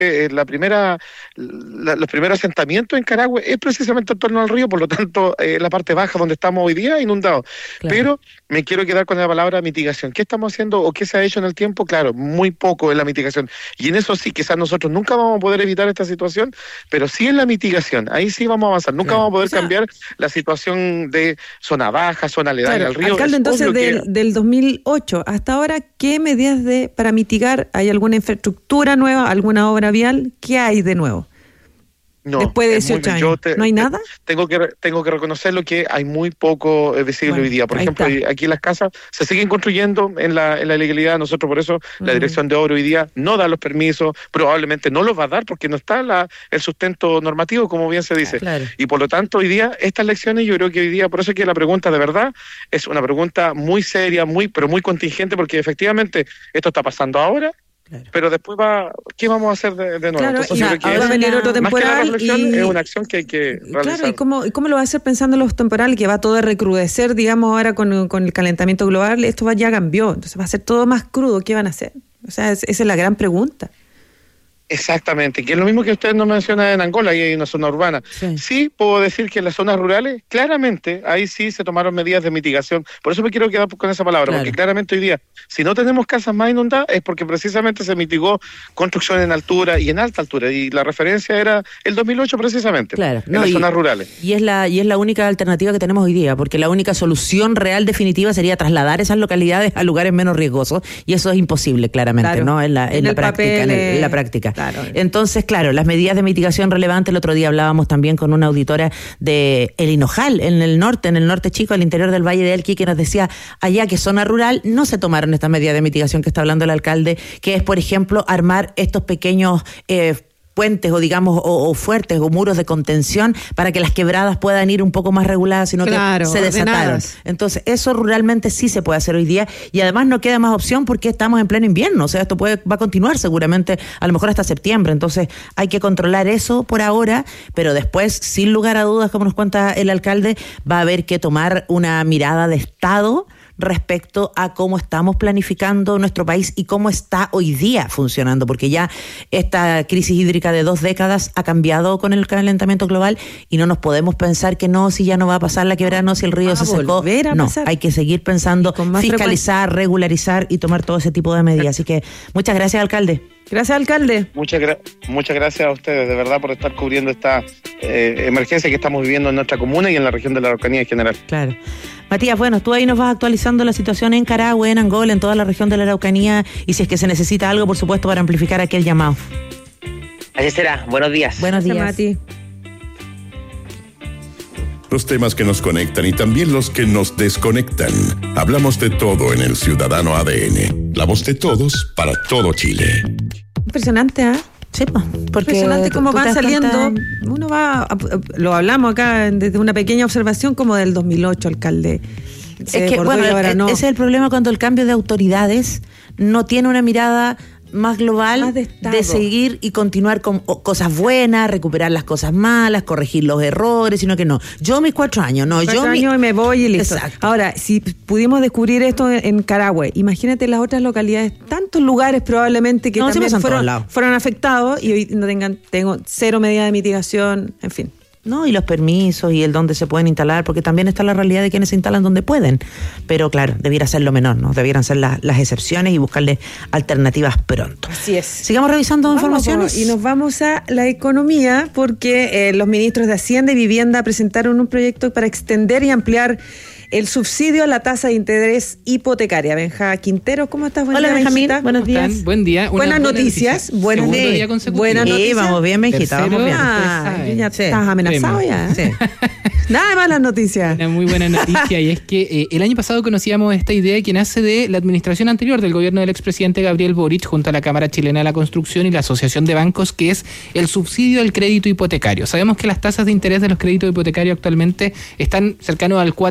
los primeros asentamientos en Carahue es precisamente en torno al río, por lo tanto, la parte baja donde estamos hoy día inundado. Claro. Pero me quiero quedar con la palabra mitigación. ¿Qué estamos haciendo o qué se ha hecho en el tiempo? Claro, muy poco en la mitigación. Y en eso sí, quizás nosotros nunca vamos a poder evitar esta situación, pero sí en la mitigación. Ahí sí vamos a avanzar. Nunca vamos a poder cambiar la situación de zona baja, zona aledaña al río. Alcalde, entonces del 2008 hasta ahora, ¿qué medidas para mitigar? ¿Hay alguna infraestructura nueva, alguna obra vial? ¿Qué hay de nuevo? No, después de 18 años, ¿no hay nada? Tengo que reconocerlo que hay muy poco visible hoy día. Por ejemplo, aquí las casas se siguen construyendo en la ilegalidad. Nosotros por eso la Dirección de Obra hoy día no da los permisos, probablemente no los va a dar porque no está el sustento normativo, como bien se dice. Claro. Y por lo tanto hoy día estas lecciones, yo creo que hoy día, por eso es que la pregunta de verdad es una pregunta muy seria, pero muy contingente, porque efectivamente esto está pasando ahora. Claro. Pero después ¿qué vamos a hacer de nuevo? Claro, entonces, ahora va a venir otro temporal. Más que la reflexión, es una acción que hay que realizar. Claro, ¿y cómo lo va a hacer pensando en los temporales, que va todo a recrudecer, digamos, ahora con el calentamiento global? Esto ya cambió, entonces va a ser todo más crudo. ¿Qué van a hacer? O sea, esa es la gran pregunta. Exactamente, que es lo mismo que usted nos menciona en Angola, ahí hay una zona urbana. Sí, puedo decir que en las zonas rurales, claramente, ahí sí se tomaron medidas de mitigación. Por eso me quiero quedar con esa palabra, porque claramente hoy día, si no tenemos casas más inundadas, es porque precisamente se mitigó construcción en altura y en alta altura, y la referencia era el 2008 precisamente, en las zonas rurales. Y es la única alternativa que tenemos hoy día, porque la única solución real definitiva sería trasladar esas localidades a lugares menos riesgosos, y eso es imposible, claramente, ¿no? En la práctica. Claro. Entonces, claro, las medidas de mitigación relevantes, el otro día hablábamos también con una auditora de El Hinojal, en el norte chico, al interior del Valle de Elqui, que nos decía allá que zona rural no se tomaron estas medidas de mitigación que está hablando el alcalde, que es, por ejemplo, armar estos pequeños puentes o fuertes o muros de contención para que las quebradas puedan ir un poco más reguladas, sino que se desataron. Ordenadas. Entonces, eso ruralmente sí se puede hacer hoy día, y además no queda más opción porque estamos en pleno invierno. O sea, esto va a continuar seguramente, a lo mejor hasta septiembre. Entonces, hay que controlar eso por ahora, pero después, sin lugar a dudas, como nos cuenta el alcalde, va a haber que tomar una mirada de Estado respecto a cómo estamos planificando nuestro país y cómo está hoy día funcionando, porque ya esta crisis hídrica de 2 décadas ha cambiado con el calentamiento global, y no nos podemos pensar que no, si ya no va a pasar la quebrada, no, si el río se secó. No, hay que seguir pensando, fiscalizar, regularizar y tomar todo ese tipo de medidas. Así que muchas gracias, alcalde. Gracias, alcalde. Muchas gracias a ustedes, de verdad, por estar cubriendo esta emergencia que estamos viviendo en nuestra comuna y en la región de la Araucanía en general. Claro. Matías, bueno, tú ahí nos vas actualizando la situación en Carahue, en Angola, en toda la región de la Araucanía, y si es que se necesita algo, por supuesto, para amplificar aquel llamado. Así será. Buenos días. Buenos días, Mati. Los temas que nos conectan y también los que nos desconectan. Hablamos de todo en el Ciudadano ADN. La voz de todos para todo Chile. Impresionante, ¿eh? Sí, porque impresionante cómo van saliendo. Uno lo hablamos acá desde una pequeña observación como del 2008, alcalde. Es que, bueno, ese es el problema cuando el cambio de autoridades no tiene una mirada más global, de seguir y continuar con cosas buenas, recuperar las cosas malas, corregir los errores, sino que no. Yo mis 4 años, no. 4 años y me voy y listo. Exacto. Ahora, si pudimos descubrir esto en Carahue, imagínate las otras localidades, tantos lugares probablemente que también fueron afectados y hoy tengo 0 medidas de mitigación, en fin. No, y los permisos y el dónde se pueden instalar, porque también está la realidad de quienes se instalan donde pueden. Pero claro, debiera ser lo menor, ¿no? Debieran ser las excepciones y buscarle alternativas pronto. Así es. Sigamos revisando informaciones. Y nos vamos a la economía, porque los ministros de Hacienda y Vivienda presentaron un proyecto para extender y ampliar el subsidio a la tasa de interés hipotecaria. Benja Quintero, ¿cómo estás? Hola, Benjamín. Buenos días. Buen día. Buenas noticias. Buenas noticias. Vamos bien, Benjita. Vamos bien. Ya estás amenazado ya. Sí. Nada más las noticias. Una muy buena noticia, y es que el año pasado conocíamos esta idea que nace de la administración anterior del gobierno del expresidente Gabriel Boric junto a la Cámara Chilena de la Construcción y la Asociación de Bancos, que es el subsidio al crédito hipotecario. Sabemos que las tasas de interés de los créditos hipotecarios actualmente están cercanos al 4%.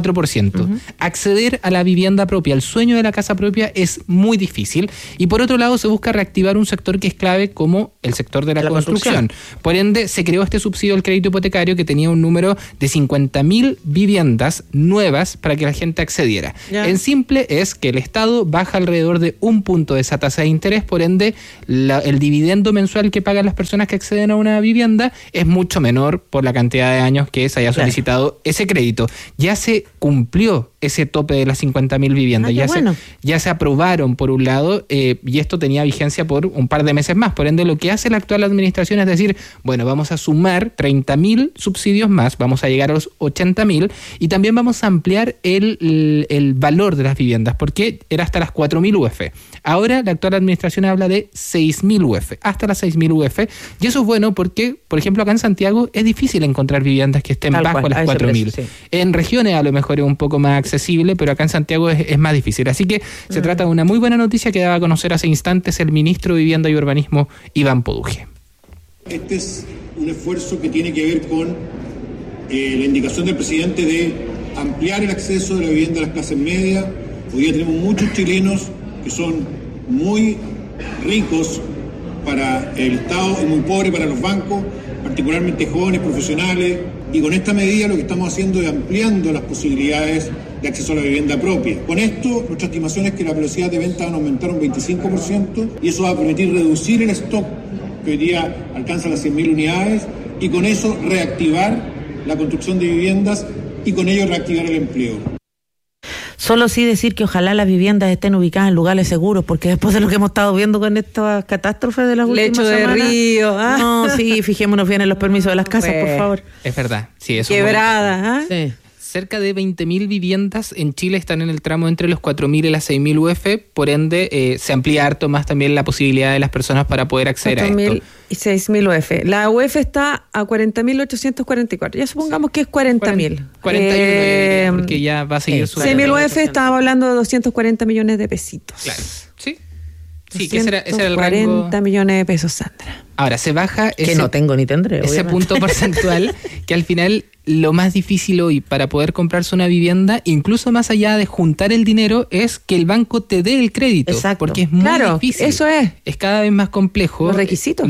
departamento. Acceder a la vivienda propia, al sueño de la casa propia es muy difícil. Y por otro lado se busca reactivar un sector que es clave como el sector de la construcción. Por ende, se creó este subsidio al crédito hipotecario que tenía un número de 50.000 viviendas nuevas para que la gente accediera. En simple es que el Estado baja alrededor de 1 punto de esa tasa de interés, por ende el dividendo mensual que pagan las personas que acceden a una vivienda es mucho menor por la cantidad de años que se haya solicitado ese crédito. Ya se cumplió ese tope de las 50.000 viviendas, ya se aprobaron por un lado, y esto tenía vigencia por un par de meses más. Por ende, lo que hace la actual administración es decir, bueno, vamos a sumar 30.000 subsidios más, vamos a llegar a los 80.000 y también vamos a ampliar el valor de las viviendas, porque era hasta las 4.000 UF. Ahora la actual administración habla de 6.000 UF, hasta las 6.000 UF, y eso es bueno porque, por ejemplo, acá en Santiago es difícil encontrar viviendas que estén bajo las 4.000. Sí. En regiones a lo mejor es un poco más accesible, pero acá en Santiago es más difícil. Así que se trata de una muy buena noticia que daba a conocer hace instantes el ministro de Vivienda y Urbanismo, Iván Poduje. Este es un esfuerzo que tiene que ver con la indicación del presidente de ampliar el acceso de la vivienda a las clases medias. Hoy día tenemos muchos chilenos que son muy ricos para el Estado y muy pobres para los bancos, particularmente jóvenes, profesionales, y con esta medida lo que estamos haciendo es ampliando las posibilidades de acceso a la vivienda propia. Con esto, nuestra estimación es que la velocidad de venta van a aumentar un 25% y eso va a permitir reducir el stock que hoy día alcanza las 100.000 unidades y con eso reactivar la construcción de viviendas y con ello reactivar el empleo. Solo sí decir que ojalá las viviendas estén ubicadas en lugares seguros, porque después de lo que hemos estado viendo con estas catástrofes de las últimas semanas... Lecho de río. No, sí, fijémonos bien en los permisos de las casas, por favor. Es verdad, sí, eso. Quebradas, Sí. Cerca de 20.000 viviendas en Chile están en el tramo entre los 4.000 y las 6.000 UF, por ende se amplía harto más también la posibilidad de las personas para poder acceder a esto. 4.000 y 6.000 UF. La UF está a 40.844. Ya supongamos que es 40.000. 41, porque ya va a seguir subiendo. 6.000 UF, estábamos hablando de 240 millones de pesitos. Claro, sí. Sí, que ese era el rango. 40 millones de pesos, Sandra. Ahora, se baja que no tengo ni tendré, ese punto porcentual que al final lo más difícil hoy para poder comprarse una vivienda, incluso más allá de juntar el dinero, es que el banco te dé el crédito. Exacto. Porque es muy difícil. Eso es. Es cada vez más complejo. Los requisitos.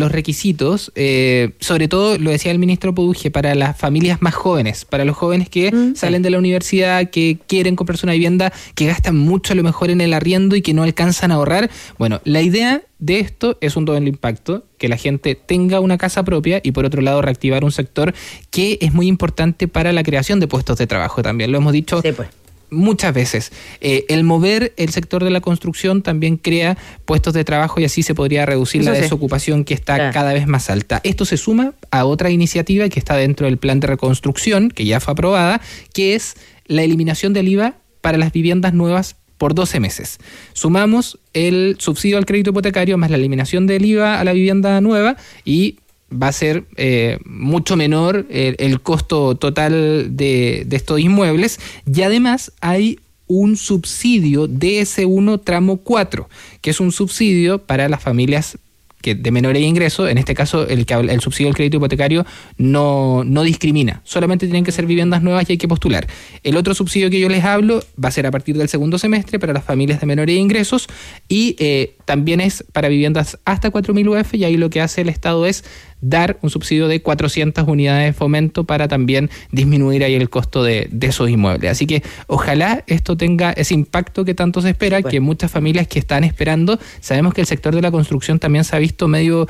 Sobre todo, lo decía el ministro Poduje, para las familias más jóvenes, para los jóvenes que salen de la universidad, que quieren comprarse una vivienda, que gastan mucho a lo mejor en el arriendo y que no alcanzan a ahorrar. Bueno, la idea de esto es un doble impacto, que la gente tenga una casa propia y por otro lado reactivar un sector que es muy importante para la creación de puestos de trabajo también. Lo hemos dicho muchas veces. El mover el sector de la construcción también crea puestos de trabajo y así se podría reducir la desocupación que está cada vez más alta. Esto se suma a otra iniciativa que está dentro del plan de reconstrucción, que ya fue aprobada, que es la eliminación del IVA para las viviendas nuevas por 12 meses. Sumamos el subsidio al crédito hipotecario más la eliminación del IVA a la vivienda nueva y va a ser mucho menor el costo total de estos inmuebles. Y además hay un subsidio DS1 tramo 4, que es un subsidio para las familias que de menores ingresos. En este caso el subsidio del crédito hipotecario no discrimina, solamente tienen que ser viviendas nuevas y hay que postular. El otro subsidio que yo les hablo va a ser a partir del segundo semestre para las familias de menores ingresos y también es para viviendas hasta 4.000 UF y ahí lo que hace el Estado es dar un subsidio de 400 unidades de fomento para también disminuir ahí el costo de esos inmuebles. Así que ojalá esto tenga ese impacto que tanto se espera, que muchas familias que están esperando, sabemos que el sector de la construcción también se ha visto medio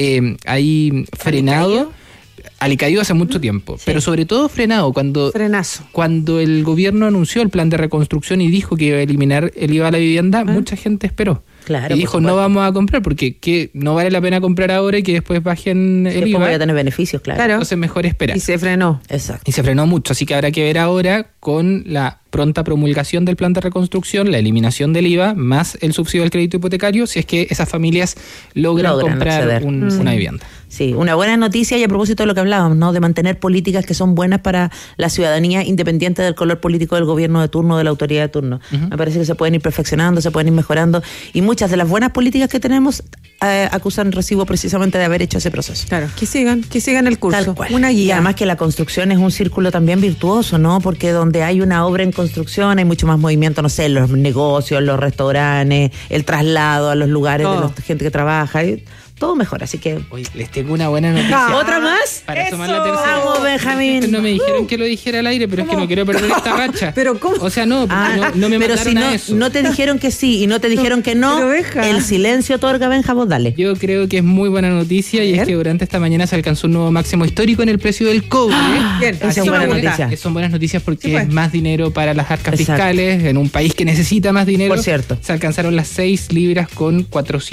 ahí frenado. Alicaído hace mucho tiempo, pero sobre todo frenado cuando el gobierno anunció el plan de reconstrucción y dijo que iba a eliminar el IVA a la vivienda, mucha gente esperó. Claro, y dijo, no vamos a comprar porque no vale la pena comprar ahora y que después bajen el IVA. Voy a tener beneficios, claro. Entonces mejor esperar. Y se frenó. Exacto. Y se frenó mucho, así que habrá que ver ahora con la pronta promulgación del plan de reconstrucción, la eliminación del IVA, más el subsidio del crédito hipotecario, si es que esas familias logran comprar una vivienda. Sí, una buena noticia, y a propósito de lo que hablábamos, ¿no? De mantener políticas que son buenas para la ciudadanía, independiente del color político del gobierno de turno, de la autoridad de turno. Me parece que se pueden ir perfeccionando, se pueden ir mejorando, y muchas de las buenas políticas que tenemos acusan recibo precisamente de haber hecho ese proceso. Claro, que sigan el curso. Tal cual. Una guía. Y además que la construcción es un círculo también virtuoso, ¿no? Porque donde hay una obra en construcción hay mucho más movimiento, no sé, los negocios, los restaurantes, el traslado a los lugares de la gente que trabaja, y todo mejor, así que... Oye, les tengo una buena noticia. ¿Otra más? Para sumar la tercera. Vamos, Benjamín. No me dijeron que lo dijera al aire, pero ¿cómo? Es que no quiero perder esta racha. ¿Pero cómo? O sea, no me pero mandaron si no, a eso. no te dijeron que sí y no te dijeron que no, el silencio otorga, Benja, vos dale. Yo creo que es muy buena noticia, y es que durante esta mañana se alcanzó un nuevo máximo histórico en el precio del cobre. Bien, esa es buena noticia. Son buenas noticias porque es más dinero para las arcas fiscales en un país que necesita más dinero. Por cierto. Se alcanzaron las 6 libras con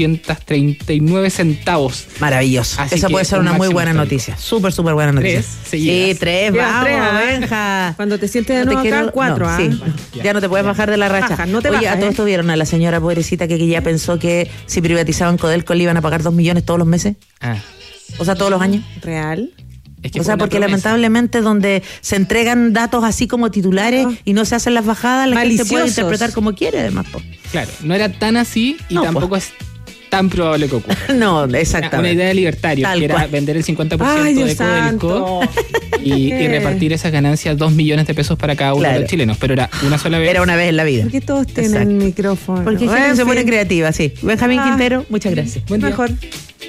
439 centavos. Maravilloso. Así Esa puede ser una muy buena histórico. noticia. Súper, súper buena noticia. 3, sí, 3, vamos, Benja. Cuando te sientes de nuevo acá, 4, sí. Ya no te puedes bajar de la racha. No te Oye, bajas, a todos vieron a la señora pobrecita que ya pensó que si privatizaban Codelco le iban a pagar 2 millones todos los meses. O sea, todos los años. ¿Real? Es que o sea, porque lamentablemente donde se entregan datos así como titulares y no se hacen las bajadas, la gente puede interpretar como quiere, además. Claro, no era tan así y tampoco es tan probable que ocurra. No, exactamente. Una idea de libertario, que era vender el 50% de Codelco y repartir esas ganancias, 2 millones de pesos para cada uno de los chilenos. Pero era una sola vez. Era una vez en la vida. ¿Por qué todos tienen micrófono? Porque gente se pone creativa, sí. Benjamín Quintero, muchas gracias. Buen día. Mejor.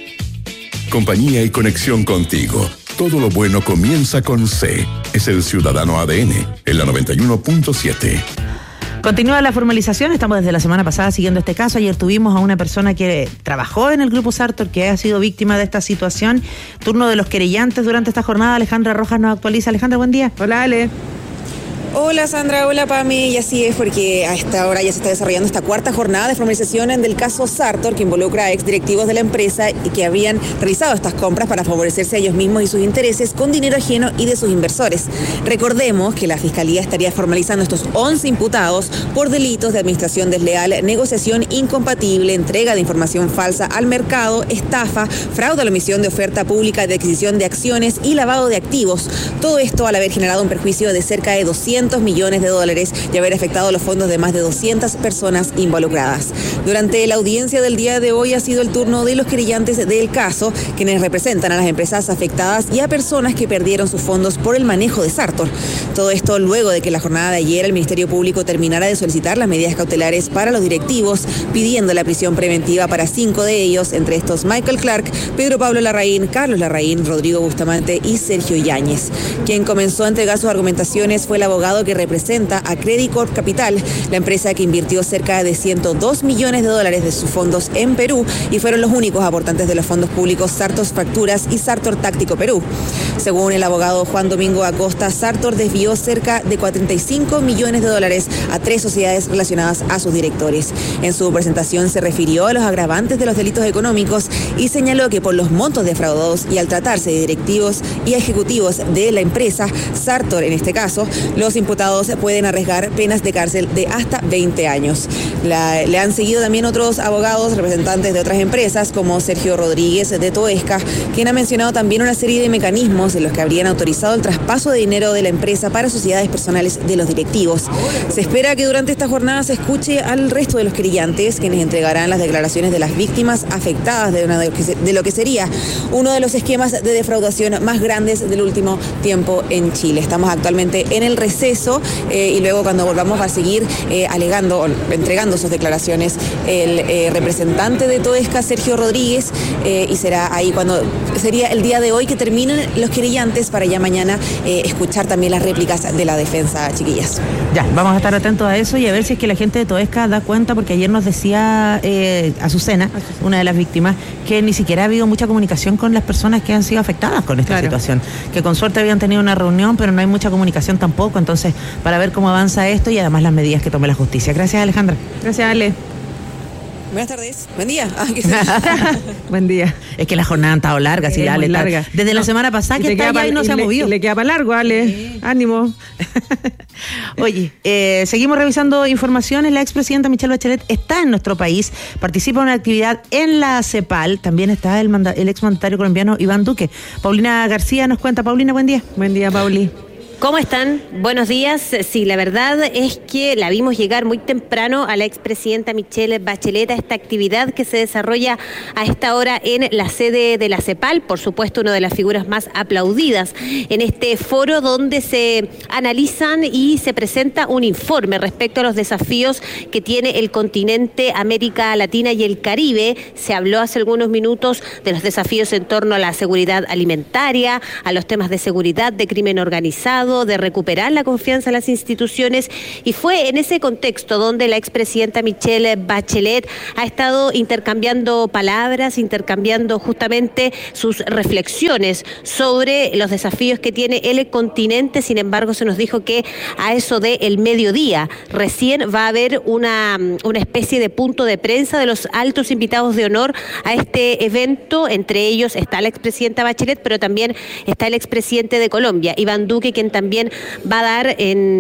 Compañía y conexión contigo. Todo lo bueno comienza con C. Es el Ciudadano ADN, en la 91.7. Continúa la formalización, estamos desde la semana pasada siguiendo este caso. Ayer tuvimos a una persona que trabajó en el Grupo Sartor, que ha sido víctima de esta situación. Turno de los querellantes durante esta jornada. Alejandra Rojas nos actualiza. Alejandra, buen día. Hola, Ale. Hola Sandra, hola Pami, y así es porque a esta hora ya se está desarrollando esta cuarta jornada de formalización del caso Sartor, que involucra a exdirectivos de la empresa y que habían realizado estas compras para favorecerse a ellos mismos y sus intereses con dinero ajeno y de sus inversores. Recordemos que la Fiscalía estaría formalizando estos 11 imputados por delitos de administración desleal, negociación incompatible, entrega de información falsa al mercado, estafa, fraude a la omisión de oferta pública de adquisición de acciones y lavado de activos. Todo esto al haber generado un perjuicio de cerca de 200 millones de dólares y haber afectado los fondos de más de 200 personas involucradas. Durante la audiencia del día de hoy ha sido el turno de los querellantes del caso, quienes representan a las empresas afectadas y a personas que perdieron sus fondos por el manejo de Sartor. Todo esto luego de que la jornada de ayer el Ministerio Público terminara de solicitar las medidas cautelares para los directivos, pidiendo la prisión preventiva para 5 de ellos, entre estos Michael Clark, Pedro Pablo Larraín, Carlos Larraín, Rodrigo Bustamante y Sergio Yáñez. Quien comenzó a entregar sus argumentaciones fue el abogado que representa a Credit Corp Capital, la empresa que invirtió cerca de 102 millones de dólares de sus fondos en Perú y fueron los únicos aportantes de los fondos públicos Sartor Facturas y Sartor Táctico Perú. Según el abogado Juan Domingo Acosta, Sartor desvió cerca de 45 millones de dólares a 3 sociedades relacionadas a sus directores. En su presentación se refirió a los agravantes de los delitos económicos y señaló que por los montos defraudados y al tratarse de directivos y ejecutivos de la empresa, Sartor en este caso, los imputados pueden arriesgar penas de cárcel de hasta 20 años. Le han seguido también otros abogados representantes de otras empresas como Sergio Rodríguez de Toesca, quien ha mencionado también una serie de mecanismos en los que habrían autorizado el traspaso de dinero de la empresa para sociedades personales de los directivos. Se espera que durante esta jornada se escuche al resto de los querellantes, quienes entregarán las declaraciones de las víctimas afectadas de lo que sería uno de los esquemas de defraudación más grandes del último tiempo en Chile. Estamos actualmente en el receso y luego cuando volvamos a seguir alegando o entregando sus declaraciones el representante de Toesca, Sergio Rodríguez, y será ahí cuando sería el día de hoy que terminen los querellantes para ya mañana escuchar también las réplicas de la defensa, chiquillas. Ya, vamos a estar atentos a eso y a ver si es que la gente de Toesca da cuenta, porque ayer nos decía Azucena, una de las víctimas, que ni siquiera ha habido mucha comunicación con las personas que han sido afectadas con esta situación, que con suerte habían tenido una reunión, pero no hay mucha comunicación tampoco, entonces para ver cómo avanza esto y además las medidas que tome la justicia. Gracias, Alejandra. Gracias, Ale. Buenas tardes. Buen día. Buen día. Es que la jornada ha estado larga, sí, Ale. Larga. Desde la semana pasada que está allá y no se ha movido. Le queda para largo, Ale. Sí. Ánimo. Oye, seguimos revisando informaciones. La expresidenta Michelle Bachelet está en nuestro país, participa en una actividad en la CEPAL. También está el exmandatario colombiano Iván Duque. Paulina García nos cuenta. Paulina, buen día. Buen día, Pauli. ¿Cómo están? Buenos días. Sí, la verdad es que la vimos llegar muy temprano a la expresidenta Michelle Bachelet a esta actividad que se desarrolla a esta hora en la sede de la CEPAL, por supuesto una de las figuras más aplaudidas en este foro donde se analizan y se presenta un informe respecto a los desafíos que tiene el continente América Latina y el Caribe. Se habló hace algunos minutos de los desafíos en torno a la seguridad alimentaria, a los temas de seguridad, de crimen organizado, de recuperar la confianza en las instituciones, y fue en ese contexto donde la expresidenta Michelle Bachelet ha estado intercambiando palabras, intercambiando justamente sus reflexiones sobre los desafíos que tiene el continente. Sin embargo, se nos dijo que a eso de el mediodía recién va a haber una especie de punto de prensa de los altos invitados de honor a este evento. Entre ellos está la expresidenta Bachelet, pero también está el expresidente de Colombia, Iván Duque, quien también va a dar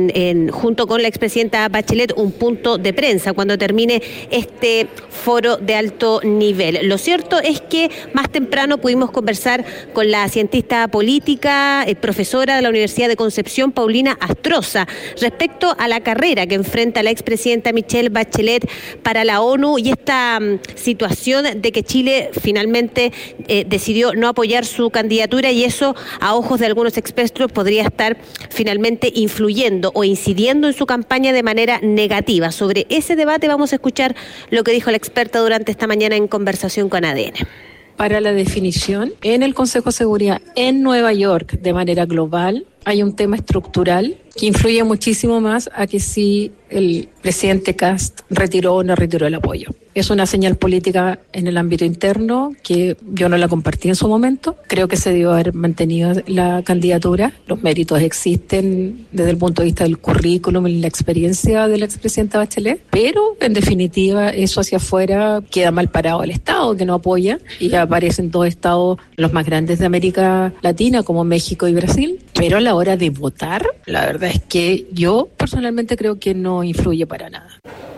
junto con la expresidenta Bachelet un punto de prensa cuando termine este foro de alto nivel. Lo cierto es que más temprano pudimos conversar con la cientista política, profesora de la Universidad de Concepción, Paulina Astroza, respecto a la carrera que enfrenta la expresidenta Michelle Bachelet para la ONU y esta situación de que Chile finalmente decidió no apoyar su candidatura, y eso a ojos de algunos expertos podría estar finalmente influyendo o incidiendo en su campaña de manera negativa. Sobre ese debate vamos a escuchar lo que dijo la experta durante esta mañana en conversación con ADN. Para la definición, en el Consejo de Seguridad en Nueva York, de manera global, hay un tema estructural que influye muchísimo más a que si el presidente Kast retiró o no retiró el apoyo. Es una señal política en el ámbito interno que yo no la compartí en su momento. Creo que se debió haber mantenido la candidatura. Los méritos existen desde el punto de vista del currículum y la experiencia de la expresidenta Bachelet, pero en definitiva eso hacia afuera queda mal parado el Estado, que no apoya, y aparecen dos estados los más grandes de América Latina como México y Brasil, pero a la hora de votar, la verdad es que yo personalmente creo que no influye para nada.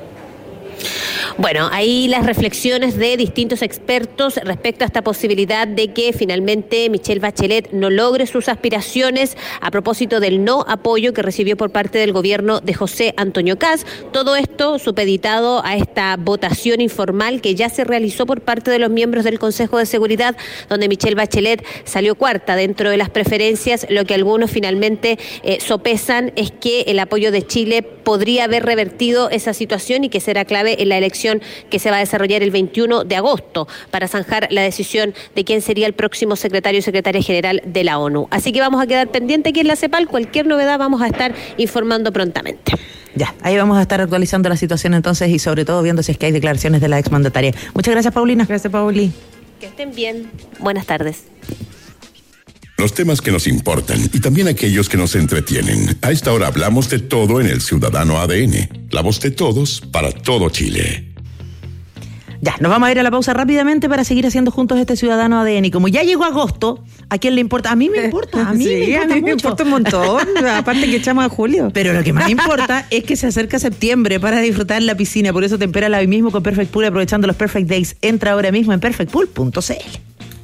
Bueno, ahí las reflexiones de distintos expertos respecto a esta posibilidad de que finalmente Michelle Bachelet no logre sus aspiraciones a propósito del no apoyo que recibió por parte del gobierno de José Antonio Kast. Todo esto supeditado a esta votación informal que ya se realizó por parte de los miembros del Consejo de Seguridad, donde Michelle Bachelet salió cuarta dentro de las preferencias. Lo que algunos finalmente sopesan es que el apoyo de Chile podría haber revertido esa situación y que será clave en la elección que se va a desarrollar el 21 de agosto para zanjar la decisión de quién sería el próximo secretario y secretaria general de la ONU. Así que vamos a quedar pendientes aquí en la CEPAL. Cualquier novedad vamos a estar informando prontamente. Ya, ahí vamos a estar actualizando la situación entonces y sobre todo viendo si es que hay declaraciones de la exmandataria. Muchas gracias, Paulina. Gracias, Pauli. Que estén bien. Buenas tardes. Los temas que nos importan y también aquellos que nos entretienen. A esta hora hablamos de todo en el Ciudadano ADN. La voz de todos para todo Chile. Ya, nos vamos a ir a la pausa rápidamente para seguir haciendo juntos este Ciudadano ADN. Y como ya llegó agosto, ¿a quién le importa? A mí me importa, a mí me importa un montón, aparte que echamos a julio. Pero lo que más importa es que se acerca septiembre para disfrutar en la piscina. Por eso tempérala hoy mismo con Perfect Pool, aprovechando los Perfect Days. Entra ahora mismo en perfectpool.cl.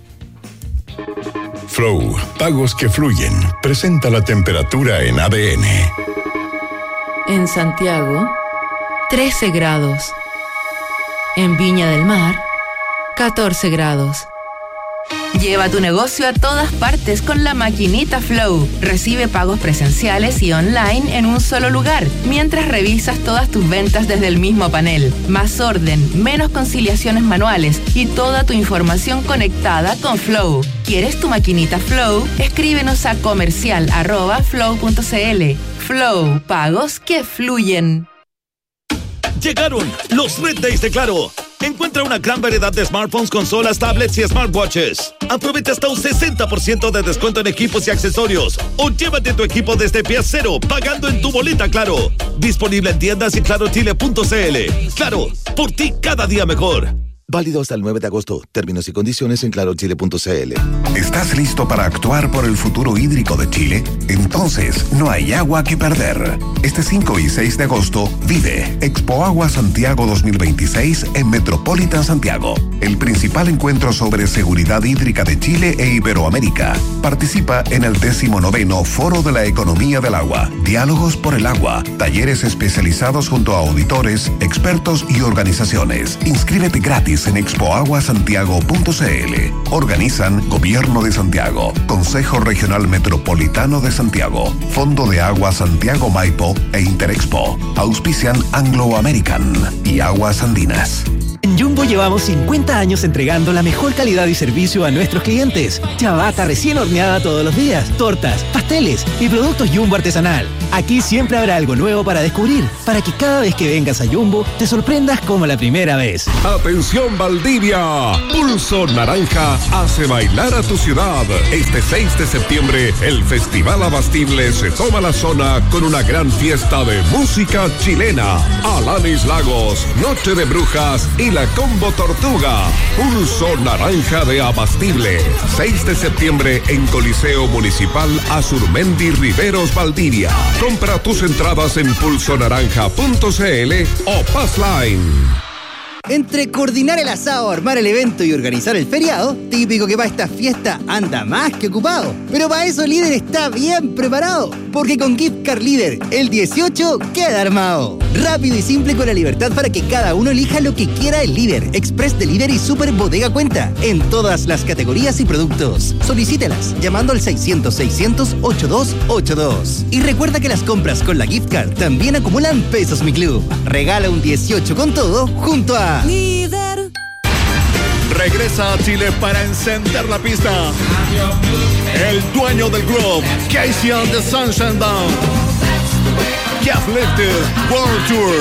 Flow, pagos que fluyen. Presenta la temperatura en ADN. En Santiago, 13 grados. En Viña del Mar, 14 grados. Lleva tu negocio a todas partes con la maquinita Flow. Recibe pagos presenciales y online en un solo lugar, mientras revisas todas tus ventas desde el mismo panel. Más orden, menos conciliaciones manuales y toda tu información conectada con Flow. ¿Quieres tu maquinita Flow? Escríbenos a comercial@flow.cl. Flow, pagos que fluyen. Llegaron los Red Days de Claro. Encuentra una gran variedad de smartphones, consolas, tablets y smartwatches. Aprovecha hasta un 60% de descuento en equipos y accesorios. O llévate tu equipo desde pie cero, pagando en tu boleta Claro. Disponible en tiendas y clarochile.cl. Claro, por ti cada día mejor. Válido hasta el 9 de agosto. Términos y condiciones en clarochile.cl. ¿Estás listo para actuar por el futuro hídrico de Chile? Entonces, no hay agua que perder. Este 5 y 6 de agosto, vive Expo Agua Santiago 2026 en Metropolitan Santiago. El principal encuentro sobre seguridad hídrica de Chile e Iberoamérica. Participa en el 19º Foro de la Economía del Agua. Diálogos por el agua. Talleres especializados junto a auditores, expertos y organizaciones. Inscríbete gratis en expoaguasantiago.cl. Organizan Gobierno de Santiago, Consejo Regional Metropolitano de Santiago, Fondo de Agua Santiago Maipo e Interexpo. Auspician Anglo American y Aguas Andinas. En Jumbo llevamos 50 años entregando la mejor calidad y servicio a nuestros clientes. Ciabatta recién horneada todos los días, tortas, pasteles y productos Jumbo artesanal. Aquí siempre habrá algo nuevo para descubrir, para que cada vez que vengas a Jumbo te sorprendas como la primera vez. ¡Atención Valdivia! Pulso Naranja hace bailar a tu ciudad. Este 6 de septiembre, el Festival Abastible se toma la zona con una gran fiesta de música chilena. Alanis Lagos, Noche de Brujas y la Combo Tortuga. Pulso Naranja de Abastible. 6 de septiembre en Coliseo Municipal Azurmendi Riveros, Valdivia. Compra tus entradas en pulsonaranja.cl o Passline. Entre coordinar el asado, armar el evento y organizar el feriado, típico que para esta fiesta anda más que ocupado. Pero para eso Líder está bien preparado, porque con Gift Card Líder, el 18 queda armado. Rápido y simple con la libertad para que cada uno elija lo que quiera el Líder, Express Delivery y Super Bodega Cuenta, en todas las categorías y productos. Solicítelas llamando al 600-600-8282. Y recuerda que las compras con la Gift Card también acumulan pesos Mi Club. Regala un 18 con todo junto a Líder. Regresa a Chile para encender la pista. El dueño del club, Casey and the Sunshine Band. Get Lifted World Tour.